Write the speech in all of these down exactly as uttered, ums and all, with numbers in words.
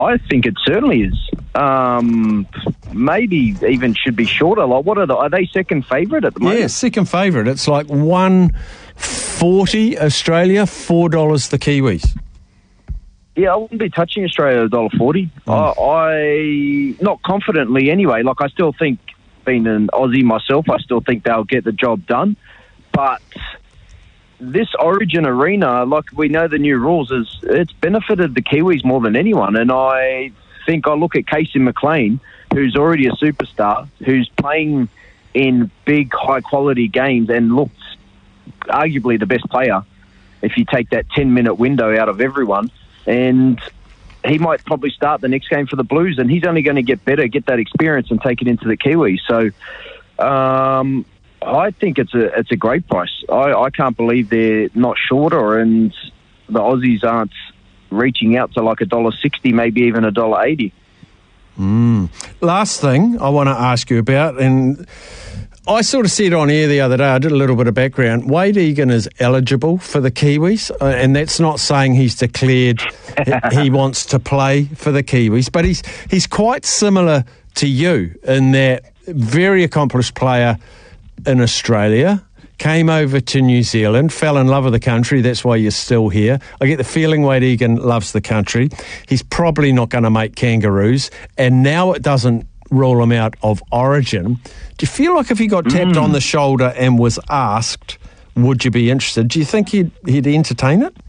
I think it certainly is. Um, maybe even should be shorter. Like, what are the, are they second favourite at the moment? Yeah, second favourite. It's like one forty Australia, four dollars the Kiwis. Yeah, I wouldn't be touching Australia at one dollar forty. Mm. I, I, not confidently anyway. Like, I still think, being an Aussie myself, I still think they'll get the job done. But this Origin arena, like we know the new rules, is it's benefited the Kiwis more than anyone. And I think I look at Casey McLean, who's already a superstar, who's playing in big, high-quality games and looks arguably the best player if you take that ten-minute window out of everyone. And he might probably start the next game for the Blues, and he's only going to get better, get that experience, and take it into the Kiwis. So um, I think it's a it's a great price. I, I can't believe they're not shorter, and the Aussies aren't reaching out to like a dollar sixty, maybe even a dollar eighty. Mm. Last thing I want to ask you about, and I sort of said on air the other day, I did a little bit of background. Wade Egan is eligible for the Kiwis, uh, and that's not saying he's declared he wants to play for the Kiwis, but he's he's quite similar to you in that very accomplished player in Australia, came over to New Zealand, fell in love with the country, that's why you're still here. I get the feeling Wade Egan loves the country. He's probably not going to make Kangaroos, and now it doesn't rule him out of Origin. Do you feel like if he got tapped mm. on the shoulder and was asked, would you be interested? Do you think he'd, he'd entertain it?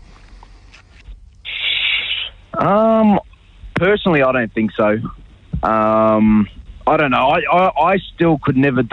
Um, personally, I don't think so. Um, I don't know. I, I, I still could never